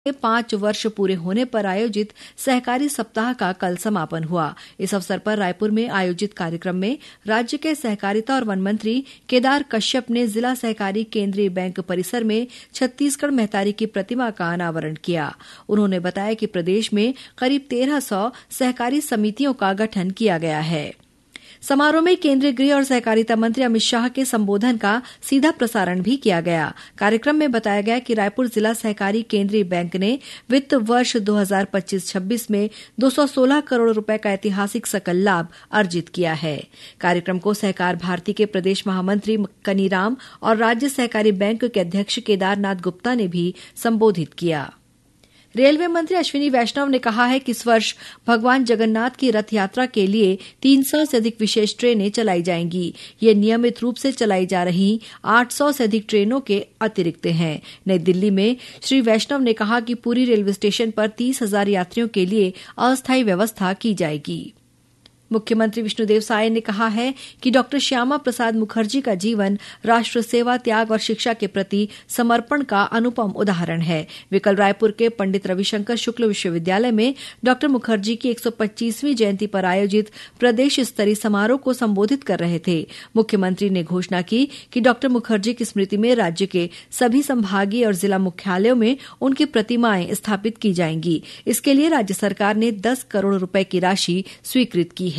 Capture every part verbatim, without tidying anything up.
के पांच वर्ष पूरे होने पर आयोजित सहकारी सप्ताह का कल समापन हुआ। इस अवसर पर रायपुर में आयोजित कार्यक्रम में राज्य के सहकारिता और वन मंत्री केदार कश्यप ने जिला सहकारी केंद्रीय बैंक परिसर में छत्तीसगढ़ महतारी की प्रतिमा का अनावरण किया। उन्होंने बताया कि प्रदेश में करीब तेरह सौ सहकारी समितियों का गठन किया गया है। समारोह में केंद्रीय गृह और सहकारिता मंत्री अमित शाह के संबोधन का सीधा प्रसारण भी किया गया। कार्यक्रम में बताया गया कि रायपुर जिला सहकारी केंद्रीय बैंक ने वित्त वर्ष दो हज़ार पच्चीस छब्बीस में दो सौ सोलह करोड़ रुपए का ऐतिहासिक सकल लाभ अर्जित किया है। कार्यक्रम को सहकार भारती के प्रदेश महामंत्री कनीराम और राज्य सहकारी बैंक के अध्यक्ष केदारनाथ गुप्ता ने भी संबोधित किया। रेलवे मंत्री अश्विनी वैष्णव ने कहा है कि इस वर्ष भगवान जगन्नाथ की रथ यात्रा के लिए तीन सौ से अधिक विशेष ट्रेनें चलाई जाएंगी। ये नियमित रूप से चलाई जा रही आठ सौ से अधिक ट्रेनों के अतिरिक्त हैं। नई दिल्ली में श्री वैष्णव ने कहा कि पूरी रेलवे स्टेशन पर तीस हजार यात्रियों के लिए अस्थायी व्यवस्था की जाएगी। मुख्यमंत्री विष्णुदेव साय ने कहा है कि डॉक्टर श्यामा प्रसाद मुखर्जी का जीवन राष्ट्र सेवा, त्याग और शिक्षा के प्रति समर्पण का अनुपम उदाहरण है। वे कल रायपुर के पंडित रविशंकर शुक्ल विश्वविद्यालय में डॉक्टर मुखर्जी की एक सौ पच्चीसवीं जयंती पर आयोजित प्रदेश स्तरीय समारोह को संबोधित कर रहे थे। मुख्यमंत्री ने घोषणा की कि डॉक्टर मुखर्जी की स्मृति में राज्य के सभी संभागीय और जिला मुख्यालयों में उनकी प्रतिमाएं स्थापित की जाएंगी। इसके लिए राज्य सरकार ने दस करोड़ रुपए की राशि स्वीकृत की है।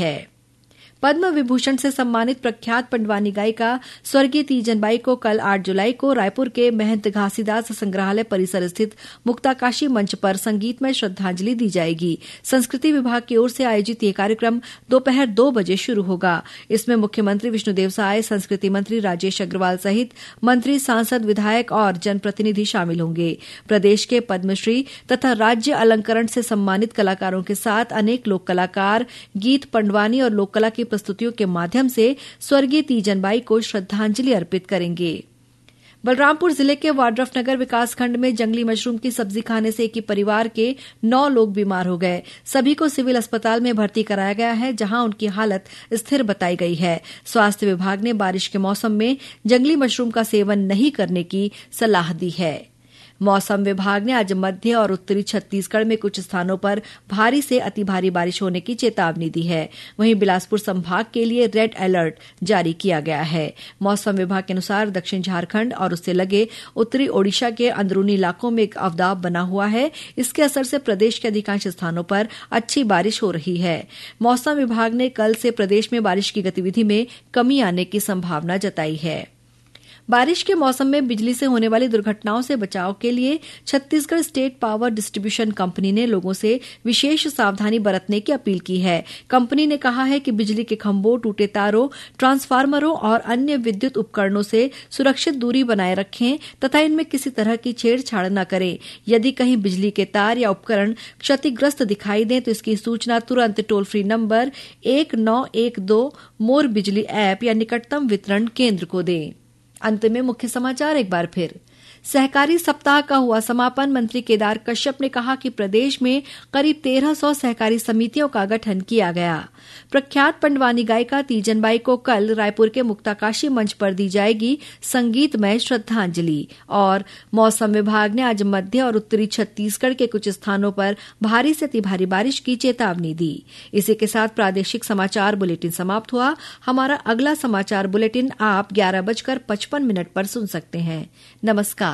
पद्म विभूषण से सम्मानित प्रख्यात पंडवानी गायिका स्वर्गीय तीजनबाई को कल आठ जुलाई को रायपुर के महंत घासीदास संग्रहालय परिसर स्थित मुक्ताकाशी मंच पर संगीतमय श्रद्धांजलि दी जाएगी। संस्कृति विभाग की ओर से आयोजित यह कार्यक्रम दोपहर दो बजे शुरू होगा। इसमें मुख्यमंत्री विष्णुदेव साय, संस्कृति मंत्री राजेश अग्रवाल सहित मंत्री, सांसद, विधायक और जनप्रतिनिधि शामिल होंगे। प्रदेश के पद्मश्री तथा राज्य अलंकरण से सम्मानित कलाकारों के साथ अनेक लोक कलाकार गीत, पंडवानी और लोककला की प्रस्तुतियों के माध्यम से स्वर्गीय तीजनबाई को श्रद्धांजलि अर्पित करेंगे। बलरामपुर जिले के वाड्रफनगर विकासखंड में जंगली मशरूम की सब्जी खाने से एक ही परिवार के नौ लोग बीमार हो गए। सभी को सिविल अस्पताल में भर्ती कराया गया है, जहां उनकी हालत स्थिर बताई गई है। स्वास्थ्य विभाग ने बारिश के मौसम में जंगली मशरूम का सेवन नहीं करने की सलाह दी है। मौसम विभाग ने आज मध्य और उत्तरी छत्तीसगढ़ में कुछ स्थानों पर भारी से अति भारी बारिश होने की चेतावनी दी है। वहीं बिलासपुर संभाग के लिए रेड अलर्ट जारी किया गया है। मौसम विभाग के अनुसार दक्षिण झारखंड और उससे लगे उत्तरी ओडिशा के अंदरूनी इलाकों में एक अवदाब बना हुआ है। इसके असर से प्रदेश के अधिकांश स्थानों पर अच्छी बारिश हो रही है। मौसम विभाग ने कल से प्रदेश में बारिश की गतिविधि में कमी आने की संभावना जताई है। बारिश के मौसम में बिजली से होने वाली दुर्घटनाओं से बचाव के लिए Chhattisgarh state power distribution company ने लोगों से विशेष सावधानी बरतने की अपील की है। कंपनी ने कहा है कि बिजली के खंभों, टूटे तारों, ट्रांसफार्मरों और अन्य विद्युत उपकरणों से सुरक्षित दूरी बनाए रखें तथा इनमें किसी तरह की छेड़छाड़ न करें। यदि कहीं बिजली के तार या उपकरण क्षतिग्रस्त दिखाई दें तो इसकी सूचना तुरंत टोल फ्री नंबर एक नौ एक दो मोर बिजली ऐप या निकटतम वितरण केंद्र को दें। अंत में मुख्य समाचार एक बार फिर। सहकारी सप्ताह का हुआ समापन। मंत्री केदार कश्यप ने कहा कि प्रदेश में करीब तेरह सौ सहकारी समितियों का गठन किया गया। प्रख्यात पंडवानी गायिका तीजनबाई को कल रायपुर के मुक्ताकाशी मंच पर दी जाएगी संगीतमय श्रद्धांजलि। और मौसम विभाग ने आज मध्य और उत्तरी छत्तीसगढ़ के कुछ स्थानों पर भारी से अति भारी बारिश की चेतावनी दी। इसी के साथ प्रादेशिक समाचार बुलेटिन समाप्त हुआ। हमारा अगला समाचार बुलेटिन आप ग्यारह बजकर पचपन मिनट पर सुन सकते हैं। नमस्कार।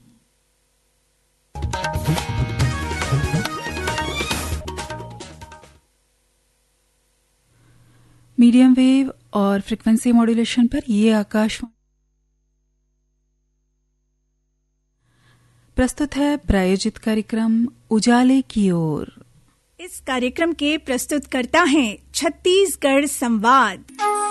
मीडियम वेव और फ्रीक्वेंसी मॉड्यूलेशन पर ये आकाशवाणी प्रस्तुत है प्रायोजित कार्यक्रम उजाले की ओर। इस कार्यक्रम के प्रस्तुतकर्ता हैं छत्तीसगढ़ संवाद।